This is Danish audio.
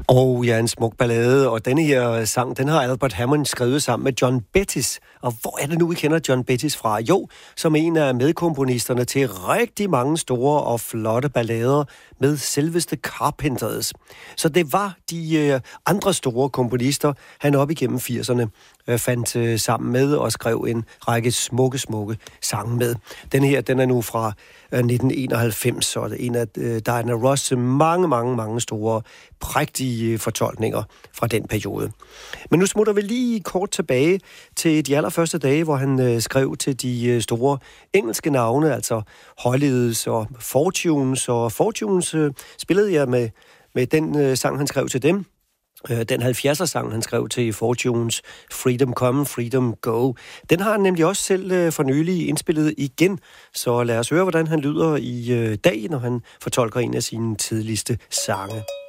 Og ja, en smuk ballade, og denne her sang, den har Albert Hammond skrevet sammen med John Bettis. Og hvor er det nu, vi kender John Bettis fra? Jo, som en af medkomponisterne til rigtig mange store og flotte ballader med selveste Carpenters. Så det var de andre store komponister, han op igennem 80'erne fandt sammen med og skrev en række smukke sange med. Den her, den er nu fra 1991, og det er en af Diana Ross' mange store, prægtige fortolkninger fra den periode. Men nu smutter vi lige kort tilbage til de allerførste dage, hvor han skrev til de store engelske navne, altså Hollies og Fortunes. Og Fortunes spillede jeg med den sang, han skrev til dem. Den 70'er-sang, han skrev til Fortunes, Freedom Come, Freedom Go. Den har han nemlig også selv for nylig indspillet igen. Så lad os høre, hvordan han lyder i dag, når han fortolker en af sine tidligste sange.